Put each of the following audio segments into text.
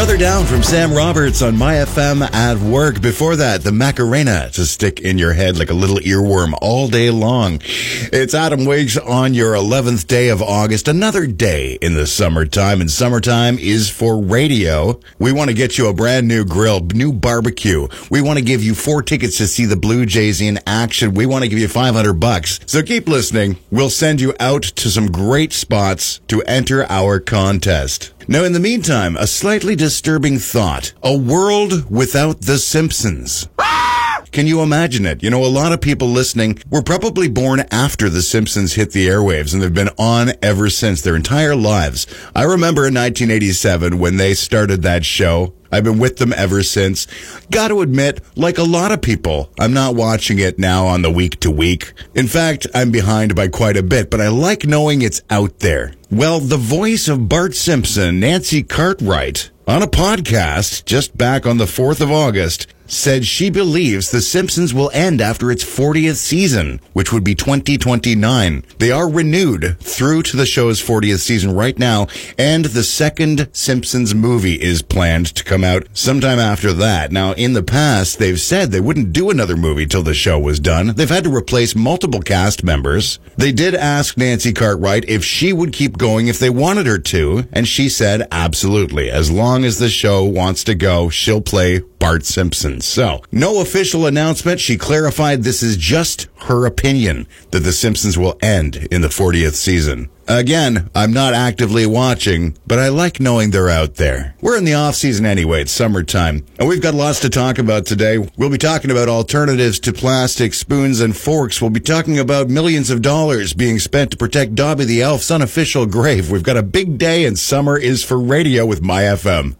Another down from Sam Roberts on My FM at work. Before that, the Macarena to stick in your head like a little earworm all day long. It's Adam Wiggs on your 11th day of August. Another day in the summertime, and summertime is for radio. We want to get you a brand new grill, new barbecue. We want to give you 4 tickets to see the Blue Jays in action. We want to give you $500. So keep listening. We'll send you out to some great spots to enter our contest. Now, in the meantime, a slightly disturbing thought. A world without The Simpsons. Can you imagine it? You know, a lot of people listening were probably born after The Simpsons hit the airwaves, and they've been on ever since, their entire lives. I remember in 1987 when they started that show. I've been with them ever since. Got to admit, like a lot of people, I'm not watching it now on the week to week. In fact, I'm behind by quite a bit, but I like knowing it's out there. Well, the voice of Bart Simpson, Nancy Cartwright, on a podcast just back on the 4th of August, said she believes The Simpsons will end after its 40th season, which would be 2029. They are renewed through to the show's 40th season right now, and the second Simpsons movie is planned to come out sometime after that. Now, in the past, they've said they wouldn't do another movie till the show was done. They've had to replace multiple cast members. They did ask Nancy Cartwright if she would keep going if they wanted her to, and she said absolutely. As long as the show wants to go, she'll play Bart Simpson. So, no official announcement. She clarified this is just her opinion that The Simpsons will end in the 40th season. Again, I'm not actively watching, but I like knowing they're out there. We're in the off-season anyway. It's summertime. And we've got lots to talk about today. We'll be talking about alternatives to plastic spoons and forks. We'll be talking about millions of dollars being spent to protect Dobby the Elf's unofficial grave. We've got a big day, and summer is for radio with My FM.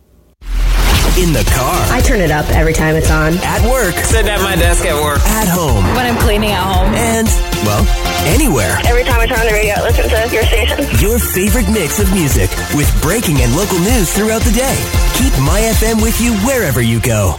In the car. I turn it up every time it's on. At work. Sitting at my desk at work. At home. When I'm cleaning at home. And, well, anywhere. Every time I turn on the radio, I listen to your station. Your favorite mix of music with breaking and local news throughout the day. Keep My FM with you wherever you go.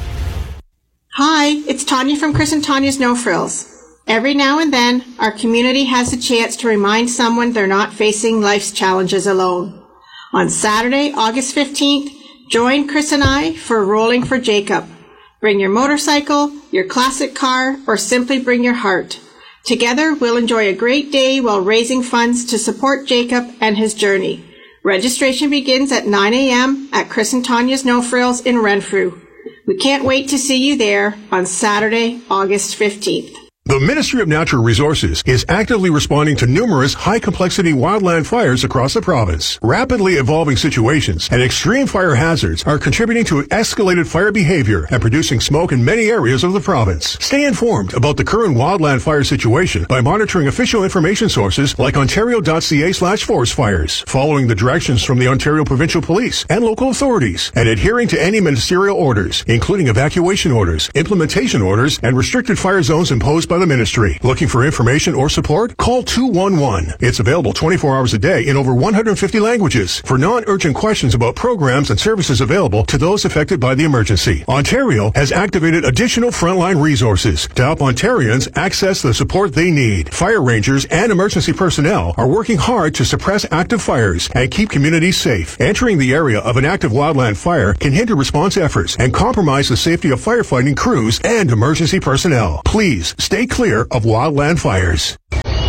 Hi, it's Tanya from Chris and Tanya's No Frills. Every now and then, our community has a chance to remind someone they're not facing life's challenges alone. On Saturday, August 15th, join Chris and I for Rolling for Jacob. Bring your motorcycle, your classic car, or simply bring your heart. Together, we'll enjoy a great day while raising funds to support Jacob and his journey. Registration begins at 9 a.m. at Chris and Tanya's No Frills in Renfrew. We can't wait to see you there on Saturday, August 15th. The Ministry of Natural Resources is actively responding to numerous high-complexity wildland fires across the province. Rapidly evolving situations and extreme fire hazards are contributing to escalated fire behavior and producing smoke in many areas of the province. Stay informed about the current wildland fire situation by monitoring official information sources like ontario.ca/forest fires, following the directions from the Ontario Provincial Police and local authorities, and adhering to any ministerial orders, including evacuation orders, implementation orders, and restricted fire zones imposed by the ministry. Looking for information or support? Call 211. It's available 24 hours a day in over 150 languages for non-urgent questions about programs and services available to those affected by the emergency. Ontario has activated additional frontline resources to help Ontarians access the support they need. Fire rangers and emergency personnel are working hard to suppress active fires and keep communities safe. Entering the area of an active wildland fire can hinder response efforts and compromise the safety of firefighting crews and emergency personnel. Please stay clear of wildland fires.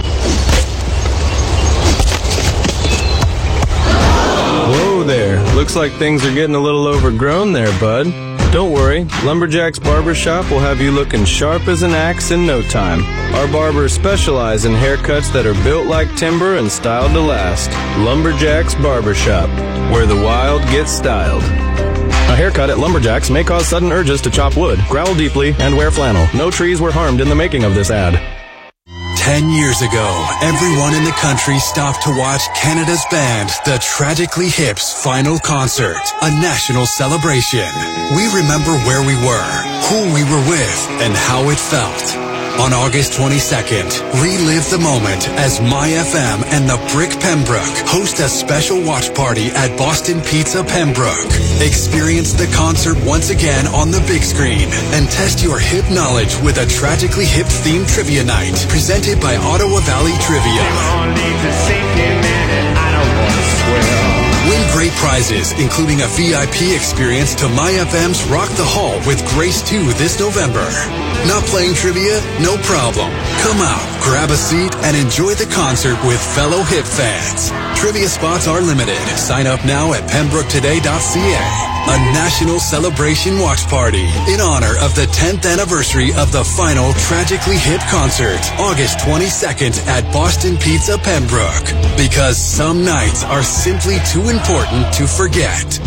Whoa there. Looks like things are getting a little overgrown there, bud. Don't worry, Lumberjack's Barbershop will have you looking sharp as an axe in no time. Our barbers specialize in haircuts that are built like timber and styled to last. Lumberjack's Barbershop, where the wild gets styled. A haircut at Lumberjack's may cause sudden urges to chop wood, growl deeply, and wear flannel. No trees were harmed in the making of this ad. 10 years ago, everyone in the country stopped to watch Canada's band, the Tragically Hip's final concert, a national celebration. We remember where we were, who we were with, and how it felt. On August 22nd, relive the moment as My FM and the Brick Pembroke host a special watch party at Boston Pizza Pembroke. Experience the concert once again on the big screen and test your hip knowledge with a Tragically Hip themed trivia night presented by Ottawa Valley Trivia. Win great prizes, including a VIP experience to MyFM's Rock the Hall with Grace 2 this November. Not playing trivia? No problem. Come out, grab a seat, and enjoy the concert with fellow hip fans. Trivia spots are limited. Sign up now at pembrooketoday.ca. A national celebration watch party in honor of the 10th anniversary of the final Tragically Hip concert, August 22nd at Boston Pizza Pembroke. Because some nights are simply too important to forget.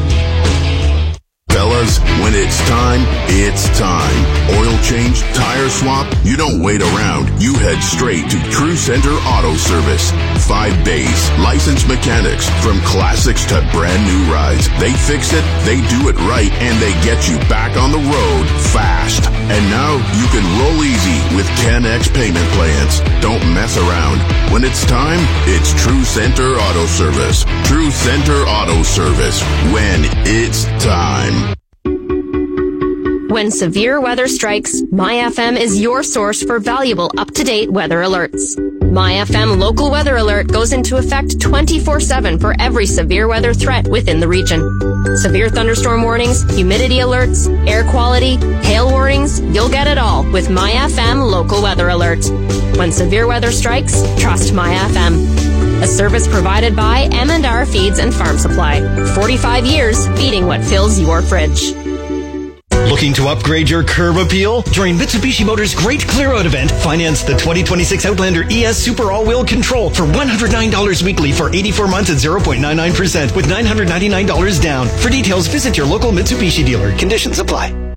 Fellas, when it's time, it's time. Oil change, tire swap, you don't wait around. You head straight to True Center Auto Service. 5 days, licensed mechanics, from classics to brand new rides. They fix it, they do it right, and they get you back on the road fast. And now you can roll easy with 10X payment plans. Don't mess around. When it's time, it's True Center Auto Service. True Center Auto Service. When it's time. When severe weather strikes, MyFM is your source for valuable up-to-date weather alerts. MyFM Local Weather Alert goes into effect 24/7 for every severe weather threat within the region. Severe thunderstorm warnings, humidity alerts, air quality, hail warnings, you'll get it all with MyFM Local Weather Alert. When severe weather strikes, trust MyFM. A service provided by M&R Feeds and Farm Supply. 45 years feeding what fills your fridge. Looking to upgrade your curb appeal? Join Mitsubishi Motors' Great Clear Out event. Finance the 2026 Outlander ES Super All-Wheel Control for $109 weekly for 84 months at 0.99% with $999 down. For details, visit your local Mitsubishi dealer. Conditions apply.